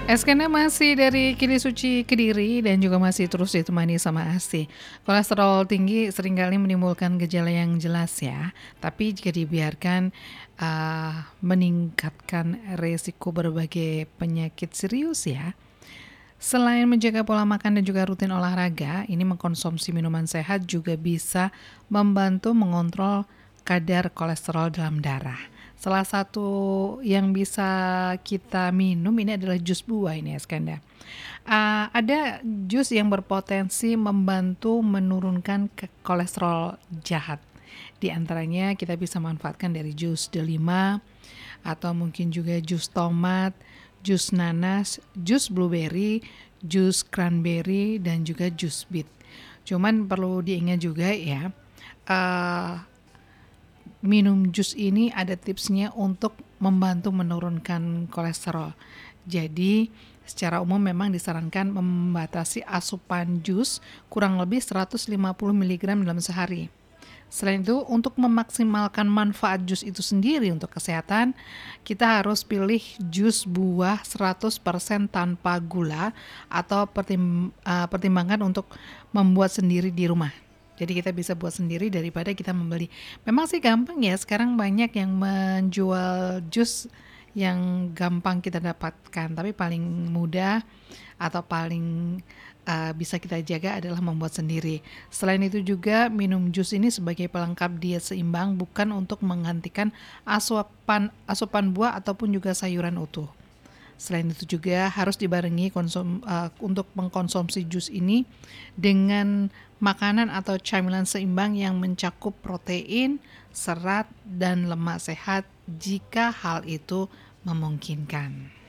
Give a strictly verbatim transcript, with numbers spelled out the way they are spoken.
Eskena masih dari Kili Suci Kediri dan juga masih terus ditemani sama ASI. Kolesterol tinggi seringkali menimbulkan gejala yang jelas ya, tapi jika dibiarkan uh, meningkatkan resiko berbagai penyakit serius ya. Selain menjaga pola makan dan juga rutin olahraga, ini mengkonsumsi minuman sehat juga bisa membantu mengontrol kadar kolesterol dalam darah. Salah satu yang bisa kita minum ini adalah jus buah ini ya Skanda. Uh, ada jus yang berpotensi membantu menurunkan ke- kolesterol jahat. Di antaranya kita bisa manfaatkan dari jus delima atau mungkin juga jus tomat, jus nanas, jus blueberry, jus cranberry, dan juga jus beet. Cuman perlu diingat juga ya, uh, minum jus ini ada tipsnya untuk membantu menurunkan kolesterol. Jadi secara umum memang disarankan membatasi asupan jus kurang lebih seratus lima puluh miligram dalam sehari. Selain itu, untuk memaksimalkan manfaat jus itu sendiri untuk kesehatan, kita harus pilih jus buah seratus persen tanpa gula atau pertim, uh, pertimbangan untuk membuat sendiri di rumah. Jadi kita bisa buat sendiri daripada kita membeli. Memang sih gampang ya, sekarang banyak yang menjual jus yang gampang kita dapatkan, tapi paling mudah atau paling uh, bisa kita jaga adalah membuat sendiri. Selain itu juga minum jus ini sebagai pelengkap diet seimbang, bukan untuk menggantikan asupan asupan buah ataupun juga sayuran utuh. Selain itu juga harus dibarengi konsum, uh, untuk mengkonsumsi jus ini dengan makanan atau camilan seimbang yang mencakup protein, serat, dan lemak sehat jika hal itu memungkinkan.